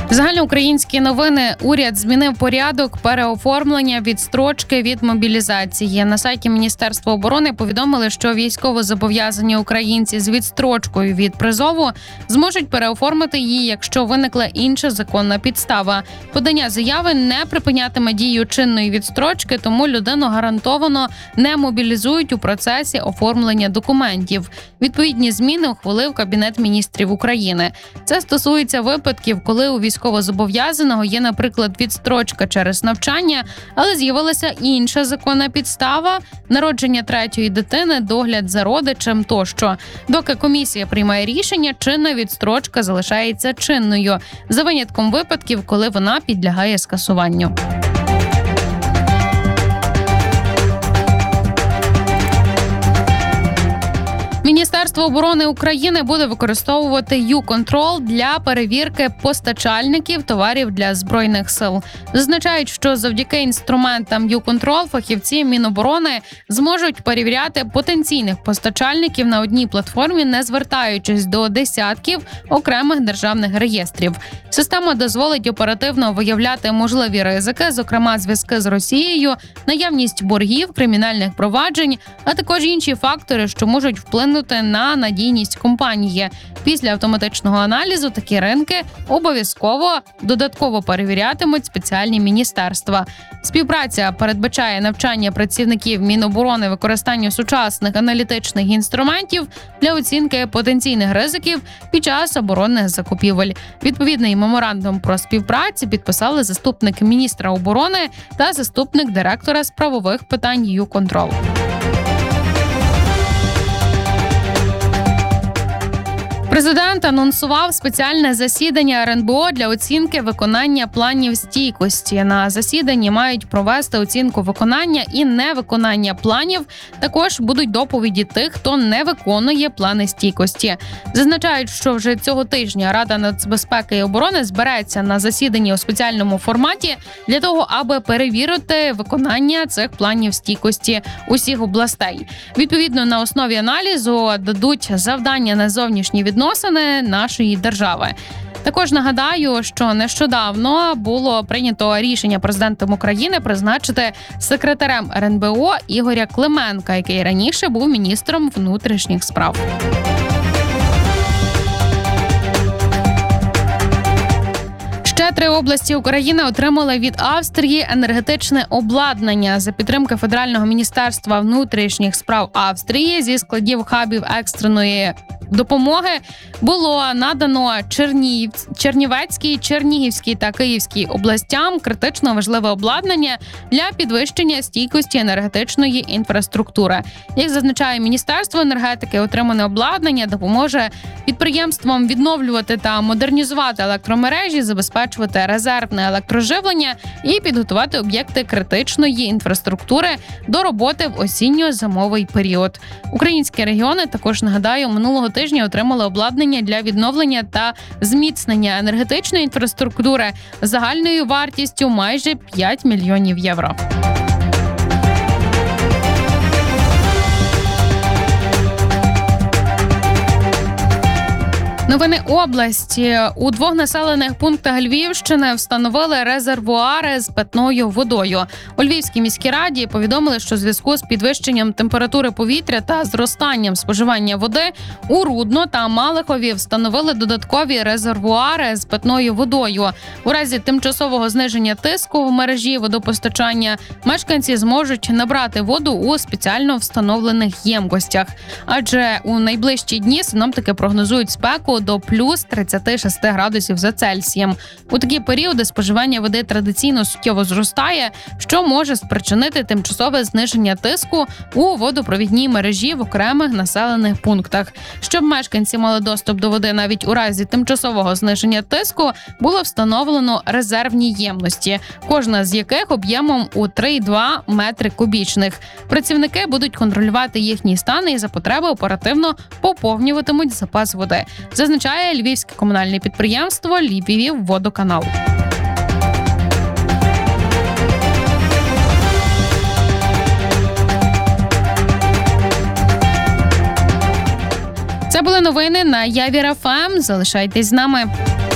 Загальноукраїнські новини. Уряд змінив порядок переоформлення відстрочки від мобілізації. На сайті Міністерства оборони повідомили, що військовозобов'язані українці з відстрочкою від призову зможуть переоформити її, якщо виникла інша законна підстава. Подання заяви не припинятиме дію чинної відстрочки, тому людину гарантовано не мобілізують у процесі оформлення документів. Відповідні зміни ухвалив Кабінет міністрів України. Це стосується випадків, коли у військовозобов'язаного є, наприклад, відстрочка через навчання, але з'явилася інша законна підстава – народження третьої дитини, догляд за родичем тощо. Доки комісія приймає рішення, чинна відстрочка залишається чинною, за винятком випадків, коли вона підлягає скасуванню. Міністерство оборони України буде використовувати YouControl для перевірки постачальників товарів для Збройних сил. Зазначають, що завдяки інструментам YouControl фахівці Міноборони зможуть перевіряти потенційних постачальників на одній платформі, не звертаючись до десятків окремих державних реєстрів. Система дозволить оперативно виявляти можливі ризики, зокрема зв'язки з Росією, наявність боргів, кримінальних проваджень, а також інші фактори, що можуть вплинути на надійність компанії. Після автоматичного аналізу такі ринки обов'язково додатково перевірятимуть спеціальні міністерства. Співпраця передбачає навчання працівників Міноборони використанню сучасних аналітичних інструментів для оцінки потенційних ризиків під час оборонних закупівель. Відповідний меморандум про співпрацю підписали заступник міністра оборони та заступник директора з правових питань YouControl. Президент анонсував спеціальне засідання РНБО для оцінки виконання планів стійкості. На засіданні мають провести оцінку виконання і невиконання планів. Також будуть доповіді тих, хто не виконує плани стійкості. Зазначають, що вже цього тижня Рада нацбезпеки і оборони збереться на засіданні у спеціальному форматі для того, аби перевірити виконання цих планів стійкості усіх областей. Відповідно, на основі аналізу дадуть завдання на зовнішні відносини нашої держави. Також нагадаю, що нещодавно було прийнято рішення президентом України призначити секретарем РНБО Ігоря Клименка, який раніше був міністром внутрішніх справ. Ще 3 області України отримали від Австрії енергетичне обладнання. За підтримки Федерального міністерства внутрішніх справ Австрії зі складів хабів екстреної допомоги було надано Чернівецькій, Чернігівській та Київській областям критично важливе обладнання для підвищення стійкості енергетичної інфраструктури. Як зазначає Міністерство енергетики, отримане обладнання допоможе підприємствам відновлювати та модернізувати електромережі, забезпечувати резервне електроживлення і підготувати об'єкти критичної інфраструктури до роботи в осінньо-зимовий період. Українські регіони, також нагадаю, минулого тижня отримали обладнання для відновлення та зміцнення енергетичної інфраструктури загальною вартістю майже 5 мільйонів євро. Новини області. У 2 населених пунктах Львівщини встановили резервуари з питною водою. У Львівській міській раді повідомили, що в зв'язку з підвищенням температури повітря та зростанням споживання води у Рудно та Малихові встановили додаткові резервуари з питною водою. У разі тимчасового зниження тиску в мережі водопостачання мешканці зможуть набрати воду у спеціально встановлених ємкостях. Адже у найближчі дні синоптики прогнозують спеку до плюс 36 градусів за Цельсієм. У такі періоди споживання води традиційно суттєво зростає, що може спричинити тимчасове зниження тиску у водопровідній мережі в окремих населених пунктах. Щоб мешканці мали доступ до води навіть у разі тимчасового зниження тиску, було встановлено резервні ємності, кожна з яких об'ємом у 3,2 метри кубічних. Працівники будуть контролювати їхній стан і за потреби оперативно поповнюватимуть запас води, зазначає львівське комунальне підприємство «Львівводоканал». Це були новини на Явір ФМ. Залишайтесь з нами.